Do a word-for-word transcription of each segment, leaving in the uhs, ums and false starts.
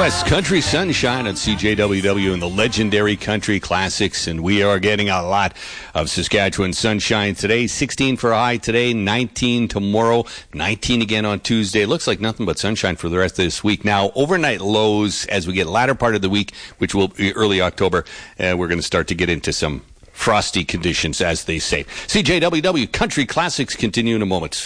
Northwest Country Sunshine on C J W W and the legendary Country Classics, and we are getting a lot of Saskatchewan sunshine today. sixteen for a high today, nineteen tomorrow, nineteen again on Tuesday. It looks like nothing but sunshine for the rest of this week. Now, overnight lows as we get latter part of the week, which will be early October, uh, we're going to start to get into some frosty conditions, as they say. C J W W Country Classics continue in a moment.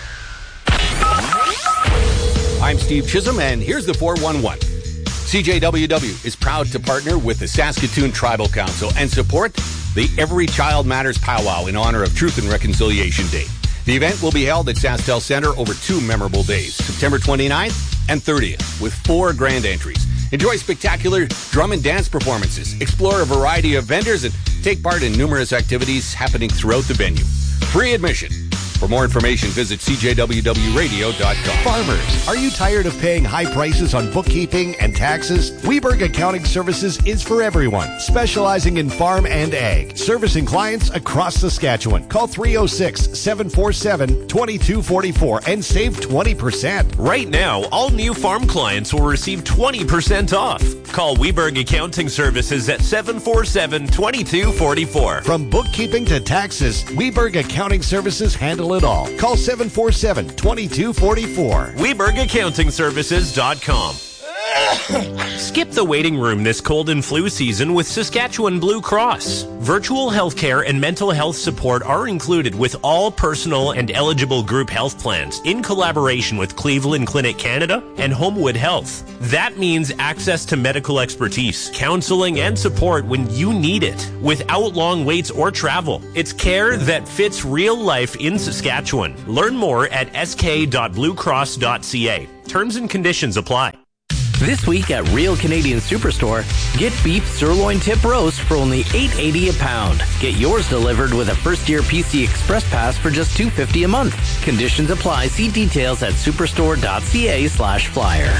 I'm Steve Chisholm, and here's the four one one. C J W W is proud to partner with the Saskatoon Tribal Council and support the Every Child Matters Powwow in honor of Truth and Reconciliation Day. The event will be held at SaskTel Centre over two memorable days, September twenty-ninth and thirtieth, with four grand entries. Enjoy spectacular drum and dance performances, explore a variety of vendors, and take part in numerous activities happening throughout the venue. Free admission. For more information, visit c j w w radio dot com. Farmers, are you tired of paying high prices on bookkeeping and taxes? Weberg Accounting Services is for everyone, specializing in farm and ag, servicing clients across Saskatchewan. Call three oh six, seven four seven, two two four four and save twenty percent. Right now, all new farm clients will receive twenty percent off. Call Weberg Accounting Services at seven four seven, two two four four. From bookkeeping to taxes, Weberg Accounting Services handle it all. Call seven four seven, two two four four. Weberg Accounting Services dot com. Skip the waiting room this cold and flu season with Saskatchewan Blue Cross. Virtual healthcare and mental health support are included with all personal and eligible group health plans in collaboration with Cleveland Clinic Canada and Homewood Health. That means access to medical expertise, counseling, and support when you need it without long waits or travel. It's care that fits real life in Saskatchewan. Learn more at s k dot blue cross dot c a. Terms and conditions apply. This week at Real Canadian Superstore, get beef sirloin tip roast for only eight eighty a pound. Get yours delivered with a first-year P C Express Pass for just two fifty a month. Conditions apply. See details at superstore dot c a slash flyer.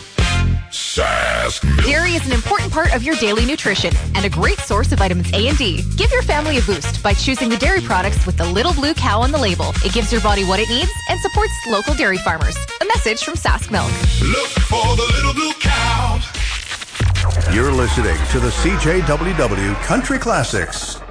Sask. Dairy is an important part of your daily nutrition and a great source of vitamins A and D. Give your family a boost by choosing the dairy products with the little blue cow on the label. It gives your body what it needs and supports local dairy farmers. A message from Sask Milk. Look for the little blue cow. You're listening to the C J W W Country Classics.